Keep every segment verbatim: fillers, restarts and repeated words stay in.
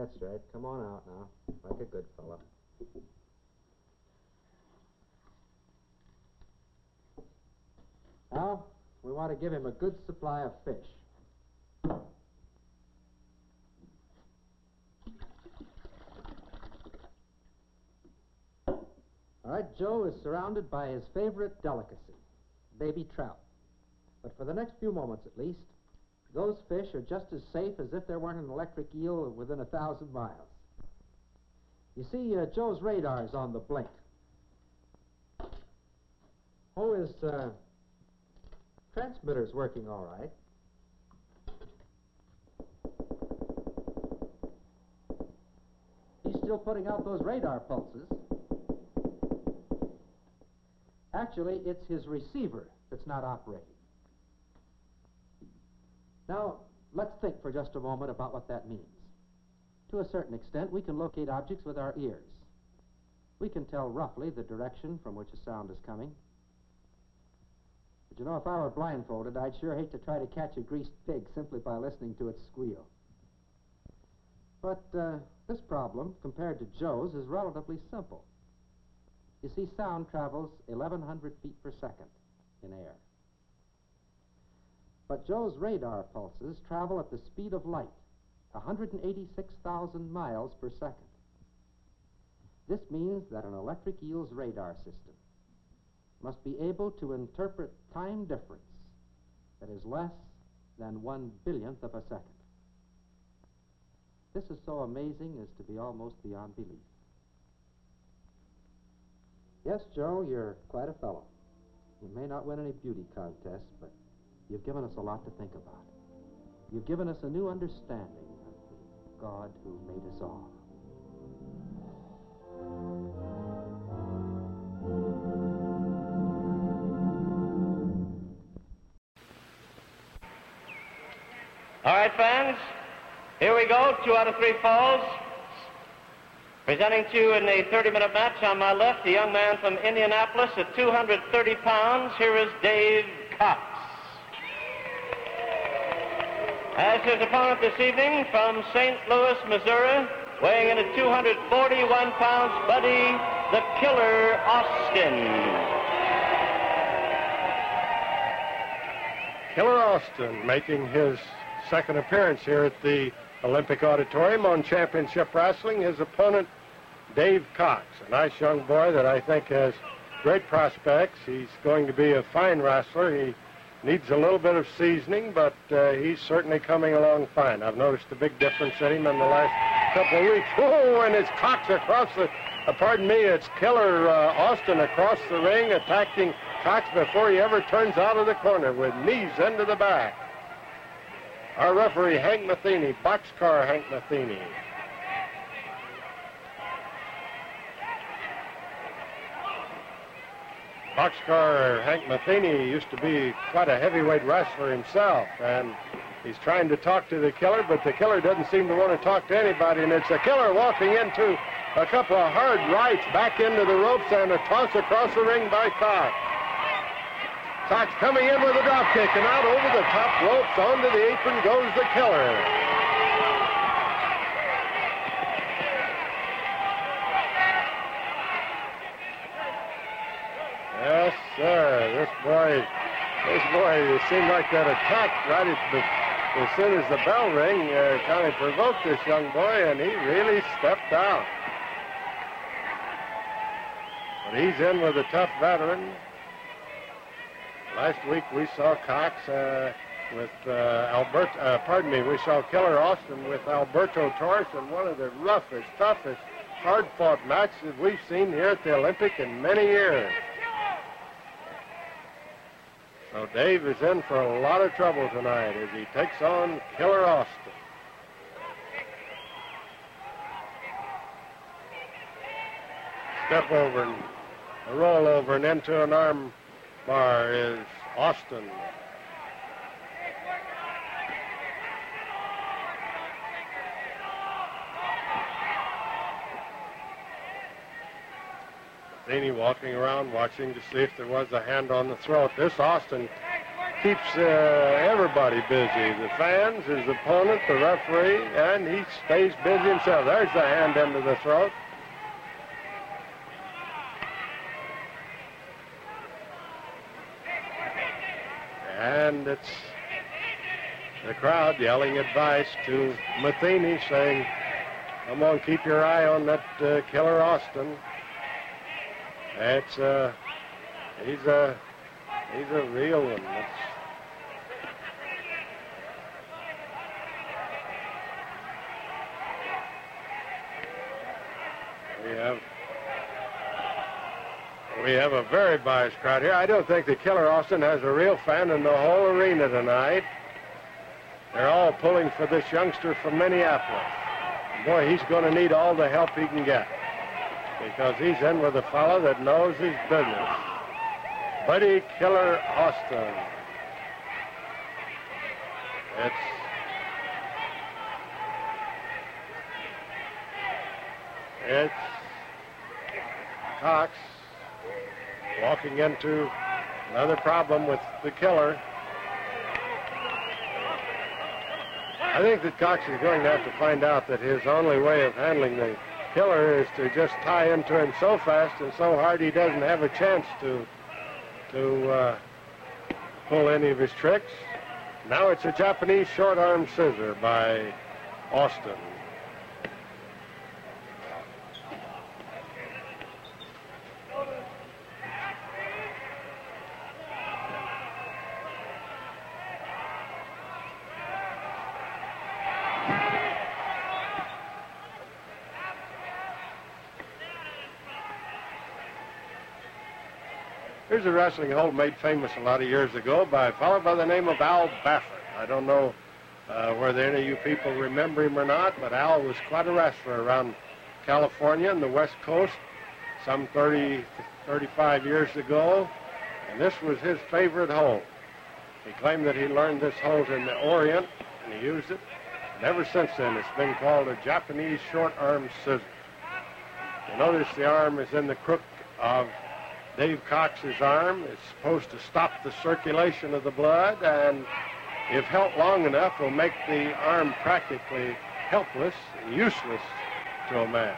That's right. Come on out now, like a good fellow. Now, we want to give him a good supply of fish. All right, Joe is surrounded by his favorite delicacy, baby trout. But for the next few moments, at least, those fish are just as safe as if there weren't an electric eel within a thousand miles. You see, uh, Joe's radar's on the blink. Oh, his uh, transmitter's working all right. He's still putting out those radar pulses. Actually, it's his receiver that's not operating. Now, let's think for just a moment about what that means. To a certain extent, we can locate objects with our ears. We can tell roughly the direction from which a sound is coming. But you know, if I were blindfolded, I'd sure hate to try to catch a greased pig simply by listening to its squeal. But uh, this problem, compared to Joe's, is relatively simple. You see, sound travels eleven hundred feet per second in air. But Joe's radar pulses travel at the speed of light, one hundred eighty-six thousand miles per second. This means that an electric eel's radar system must be able to interpret time difference that is less than one billionth of a second. This is so amazing as to be almost beyond belief. Yes, Joe, you're quite a fellow. You may not win any beauty contests, but you've given us a lot to think about. You've given us a new understanding of the God who made us all. All right, fans, here we go, two out of three falls. Presenting to you in a thirty-minute match on my left, a young man from Indianapolis at two hundred thirty pounds. Here is Dave Cox. As his opponent this evening from Saint Louis, Missouri, weighing in at two hundred forty-one pounds, Buddy the Killer Austin. Killer Austin making his second appearance here at the Olympic Auditorium on Championship Wrestling. His opponent, Dave Cox, a nice young boy that I think has great prospects. He's going to be a fine wrestler. He needs a little bit of seasoning, but uh, he's certainly coming along fine. I've noticed a big difference in him in the last couple of weeks. Whoa, and it's Cox across the, uh, pardon me, it's Killer uh, Austin across the ring attacking Cox before he ever turns out of the corner with knees into the back. Our referee, Hank Matheny, boxcar Hank Matheny. Boxcar Hank Matheny used to be quite a heavyweight wrestler himself, and he's trying to talk to the Killer, but the Killer doesn't seem to want to talk to anybody, and it's the Killer walking into a couple of hard rights back into the ropes and a toss across the ring by Cox. Cox coming in with a drop kick, and out over the top ropes, onto the apron goes the Killer. Yes, sir. This boy, this boy, it seemed like that attack right at the, as soon as the bell rang, uh, kind of provoked this young boy, and he really stepped out. But he's in with a tough veteran. Last week we saw Cox uh, with uh, Alberto, uh, pardon me, we saw Killer Austin with Alberto Torres in one of the roughest, toughest, hard-fought matches we've seen here at the Olympic in many years. So Dave is in for a lot of trouble tonight as he takes on Killer Austin. Step over and a roll over and into an arm bar is Austin. Matheny walking around watching to see if there was a hand on the throat. This Austin keeps uh, everybody busy. The fans, his opponent, the referee, and he stays busy himself. There's the hand into the throat. And it's the crowd yelling advice to Matheny, saying, come on, keep your eye on that uh, Killer Austin. It's, uh, he's a, he's a real one. It's, we have, we have a very biased crowd here. I don't think the Killer Austin has a real fan in the whole arena tonight. They're all pulling for this youngster from Minneapolis. Boy, he's going to need all the help he can get, because he's in with a fellow that knows his business. Buddy Killer Austin. It's it's Cox walking into another problem with the Killer. I think that Cox is going to have to find out that his only way of handling the Killer is to just tie into him so fast and so hard he doesn't have a chance to to uh, pull any of his tricks. Now it's a Japanese short arm scissor by Austin. Here's a wrestling hold made famous a lot of years ago by a fellow by the name of Al Baffert. I don't know uh, whether any of you people remember him or not, but Al was quite a wrestler around California and the West Coast some thirty, thirty-five years ago, and this was his favorite hold. He claimed that he learned this hold in the Orient, and he used it, and ever since then it's been called a Japanese short arm scissor. You notice the arm is in the crook of Dave Cox's arm. Is supposed to stop the circulation of the blood, and if held long enough will make the arm practically helpless and useless to a man.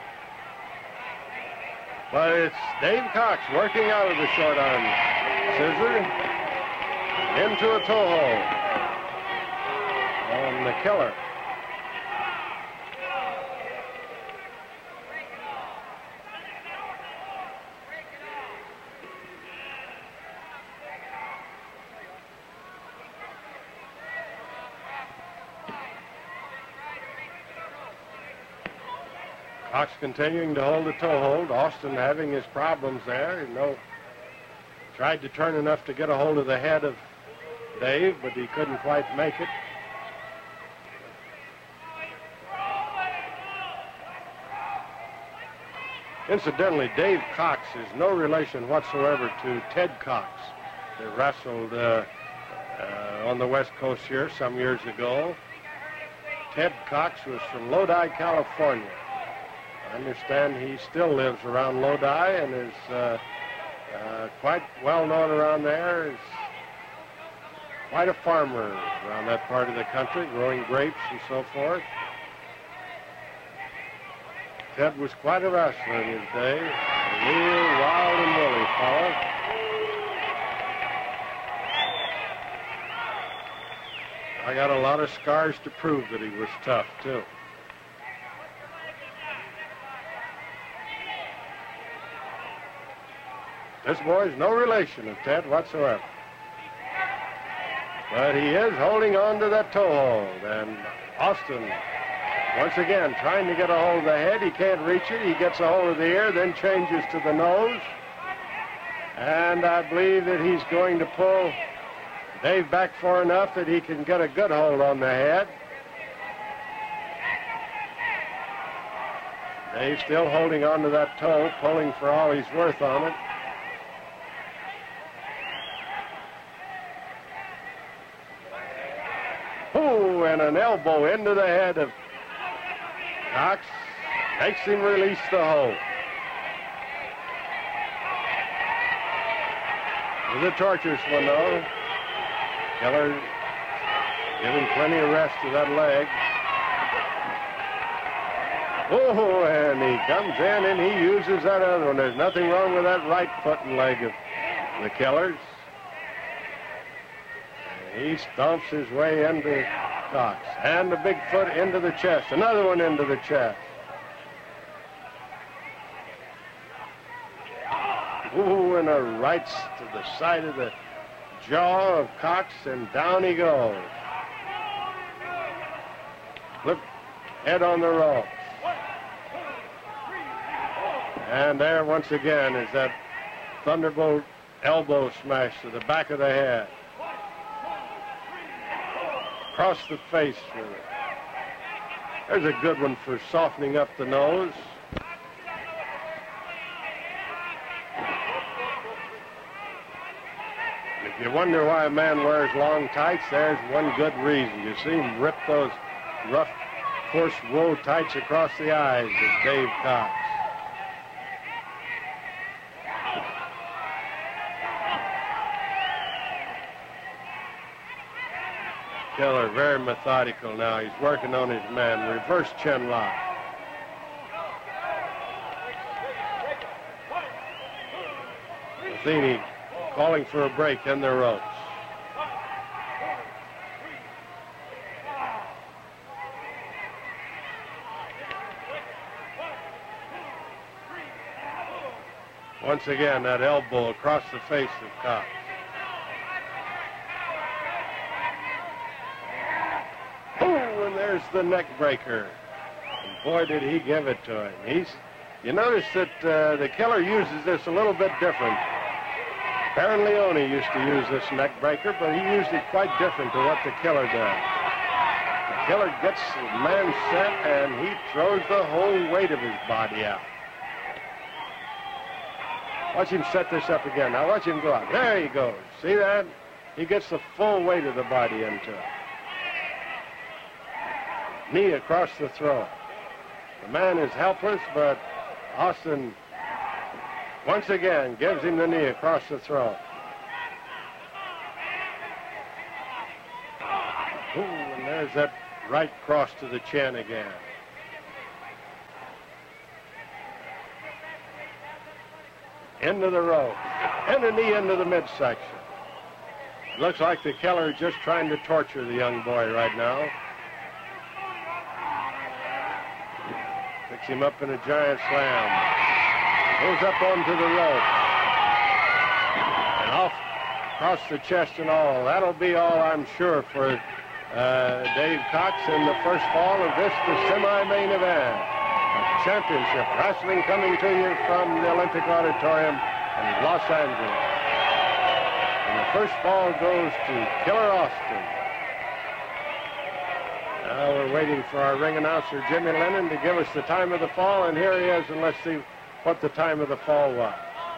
But it's Dave Cox working out of the short arm scissor into a toe hold on the Killer. Cox continuing to hold the toe hold. Austin having his problems there. You know, tried to turn enough to get a hold of the head of Dave, but he couldn't quite make it. Incidentally, Dave Cox is no relation whatsoever to Ted Cox, that wrestled uh, uh, on the West Coast here some years ago. Ted Cox was from Lodi, California. I understand he still lives around Lodi and is uh, uh, quite well known around there. Is quite a farmer around that part of the country, growing grapes and so forth. Ted was quite a wrestler in his day, a real wild and woolly fellow. I got a lot of scars to prove that he was tough, too. This boy is no relation of Ted whatsoever. But he is holding on to that toe hold. And Austin, once again, trying to get a hold of the head. He can't reach it. He gets a hold of the ear, then changes to the nose. And I believe that he's going to pull Dave back far enough that he can get a good hold on the head. Dave still holding on to that toe, pulling for all he's worth on it. Ooh, and an elbow into the head of Cox. Makes him release the hold. It was a torturous one, though. Killer giving plenty of rest to that leg. Oh, and he comes in and he uses that other one. There's nothing wrong with that right foot and leg of the Killer's. And he stomps his way into Cox. And the big foot into the chest. Another one into the chest. Ooh, and a right to the side of the jaw of Cox, and down he goes. Flip head on the rope. And there once again is that thunderbolt elbow smash to the back of the head. Across the face with it. There's a good one for softening up the nose. If you wonder why a man wears long tights, there's one good reason. You see him rip those rough, coarse wool tights across the eyes of Dave Cox. Killer very methodical now. He's working on his man. Reverse chin lock. Matheny calling for a break in the ropes. Once again, that elbow across the face of Cox. Oh, and there's the neck breaker. And boy, did he give it to him. He's, you notice that uh, the Killer uses this a little bit different. Baron Leone used to use this neck breaker, but he used it quite different to what the Killer does. The Killer gets the man set, and he throws the whole weight of his body out. Watch him set this up again. Now watch him go out. There he goes. See that? He gets the full weight of the body into it. Knee across the throat. The man is helpless, but Austin once again gives him the knee across the throat. Ooh, and there's that right cross to the chin again. Into the rope. And a knee into the midsection. Looks like the Killer is just trying to torture the young boy right now. Picks him up in a giant slam. Goes up onto the rope. And off across the chest and all. That'll be all, I'm sure, for uh, Dave Cox in the first fall of this, the semi-main event of Championship Wrestling, coming to you from the Olympic Auditorium in Los Angeles. And the first fall goes to Killer Austin. Now we're waiting for our ring announcer, Jimmy Lennon, to give us the time of the fall, and here he is, and let's see what the time of the fall was.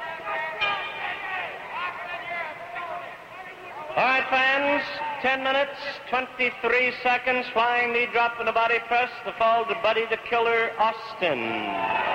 All right, fans, ten minutes, twenty-three seconds, flying knee drop in the body press, the fall to Buddy the Killer Austin.